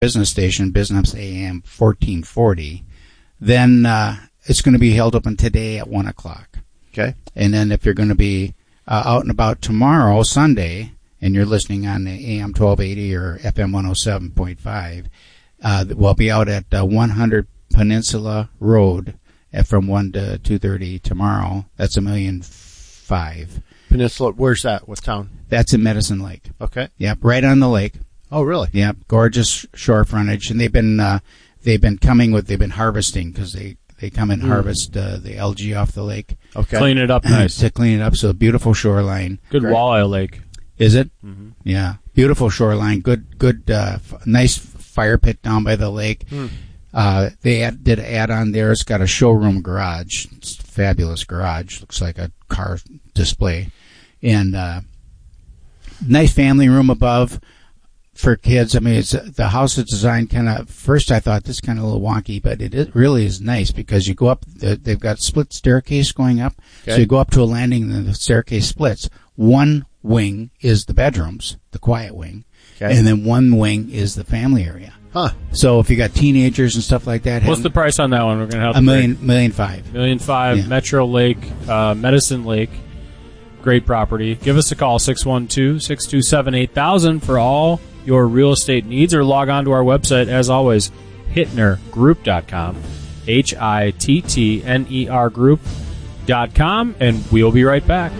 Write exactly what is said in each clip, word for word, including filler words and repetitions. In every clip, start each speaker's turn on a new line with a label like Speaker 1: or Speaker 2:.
Speaker 1: business station, Business A M fourteen forty, then uh, it's going to be held open today at one o'clock.
Speaker 2: Okay.
Speaker 1: And then if you're going to be uh, out and about tomorrow, Sunday, and you're listening on the A M twelve eighty or F M one oh seven point five, uh, we'll be out at uh, one hundred Peninsula Road at from one to two thirty tomorrow. That's a million five.
Speaker 2: Peninsula, where's that? What town?
Speaker 1: That's in Medicine Lake.
Speaker 2: Okay.
Speaker 1: Yep, right on the lake.
Speaker 2: Oh, really?
Speaker 1: Yep, gorgeous shore frontage, and they've been uh, they've been coming with they've been harvesting because they, they come and mm. harvest uh, the algae off the lake.
Speaker 3: Okay, clean it up nice
Speaker 1: to clean it up. So beautiful shoreline.
Speaker 3: Good Great. Walleye lake.
Speaker 1: Is it?
Speaker 3: Mm-hmm.
Speaker 1: Yeah, beautiful shoreline. Good good uh, f- nice fire pit down by the lake. Mm. Uh, they add, did an add on there. It's got a showroom garage. It's a fabulous garage. Looks like a car display, and uh, nice family room above. For kids, I mean, it's the house is designed kind of. First, I thought this is kind of a little wonky, but it is, really is nice because you go up. They've got split staircase going up, okay. So you go up to a landing, and the staircase splits. One wing is the bedrooms, the quiet wing, okay. And then one wing is the family area.
Speaker 2: Huh.
Speaker 1: So if you got teenagers and stuff like that,
Speaker 3: what's the price on that one? We're gonna have
Speaker 1: a million, million five,
Speaker 3: million five. Yeah. Metro Lake, uh, Medicine Lake. Great property. Give us a call, six one two, six two seven, eight thousand for all your real estate needs, or log on to our website, as always, hittner group dot com, H I T T N E R group dot com, and we'll be right back.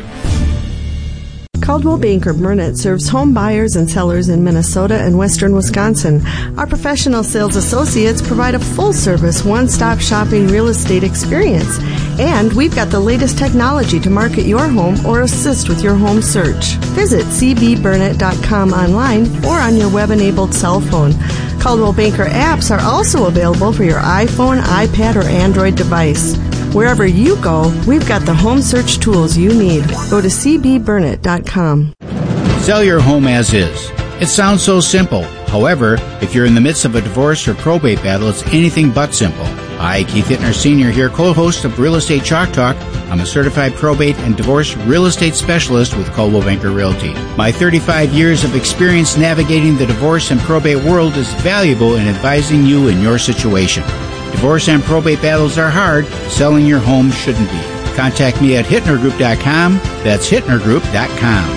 Speaker 4: Coldwell Banker Burnett serves home buyers and sellers in Minnesota and western Wisconsin. Our professional sales associates provide a full-service, one-stop shopping real estate experience. And we've got the latest technology to market your home or assist with your home search. Visit c b burnett dot com online or on your web-enabled cell phone. Coldwell Banker apps are also available for your iPhone, iPad, or Android device. Wherever you go, we've got the home search tools you need. Go to c b burnett dot com.
Speaker 1: Sell your home as is. It sounds so simple. However, if you're in the midst of a divorce or probate battle, it's anything but simple. Hi, Keith Hittner Senior here, co-host of Real Estate Chalk Talk. I'm a certified probate and divorce real estate specialist with Coldwell Banker Realty. My thirty-five years of experience navigating the divorce and probate world is valuable in advising you in your situation. Divorce and probate battles are hard. Selling your home shouldn't be. Contact me at hittner group dot com. That's hittner group dot com.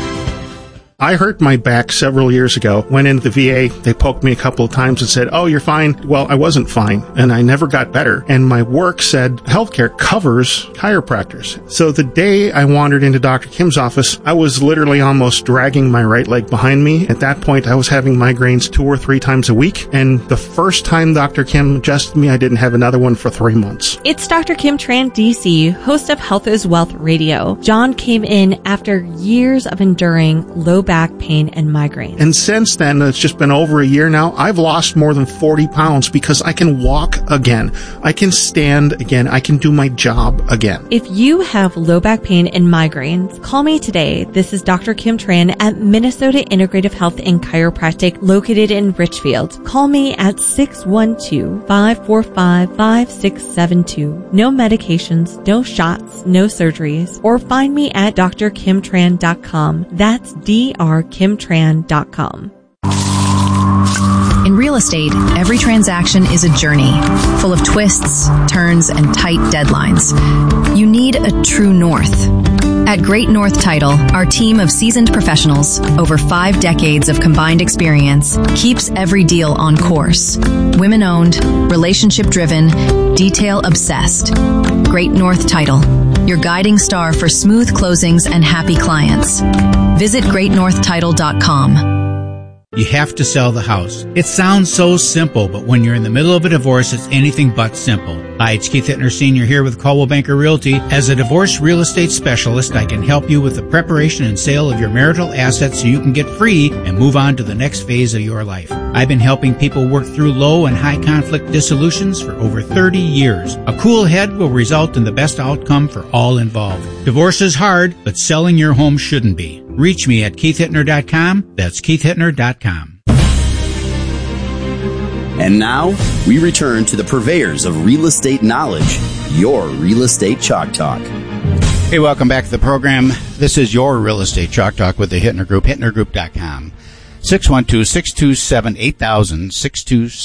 Speaker 5: I hurt my back several years ago. Went into the V A. They poked me a couple of times and said, oh, you're fine. Well, I wasn't fine, and I never got better. And my work said healthcare covers chiropractors. So the day I wandered into Doctor Kim's office, I was literally almost dragging my right leg behind me. At that point, I was having migraines two or three times a week. And the first time Doctor Kim adjusted me, I didn't have another one for three months.
Speaker 6: It's Doctor Kim Tran, D C, host of Health is Wealth Radio. John came in after years of enduring low back pain and migraine.
Speaker 5: And since then, it's just been over a year now, I've lost more than forty pounds because I can walk again. I can stand again. I can do my job again.
Speaker 6: If you have low back pain and migraines, call me today. This is Doctor Kim Tran at Minnesota Integrative Health and Chiropractic located in Richfield. Call me at six one two, five four five, five six seven two. No medications, no shots, no surgeries, or find me at d r kim tran dot com. That's D R kim tran dot com.
Speaker 7: In real estate, every transaction is a journey, full of twists, turns, and tight deadlines. You need a true north. At Great North Title, our team of seasoned professionals, over five decades of combined experience, keeps every deal on course. Women-owned, relationship-driven, detail-obsessed. Great North Title, your guiding star for smooth closings and happy clients. Visit great north title dot com.
Speaker 1: You have to sell the house. It sounds so simple, but when you're in the middle of a divorce, it's anything but simple. Hi, it's Keith Hittner Senior here with Coldwell Banker Realty. As a divorce real estate specialist, I can help you with the preparation and sale of your marital assets so you can get free and move on to the next phase of your life. I've been helping people work through low and high conflict dissolutions for over thirty years. A cool head will result in the best outcome for all involved. Divorce is hard, but selling your home shouldn't be. Reach me at keith hittner dot com. That's keith hittner dot com.
Speaker 8: And now, we return to the purveyors of real estate knowledge, your Real Estate Chalk Talk.
Speaker 1: Hey, welcome back to the program. This is your Real Estate Chalk Talk with the Hittner Group, hittner group dot com. six one two, six two seven, eight thousand, six two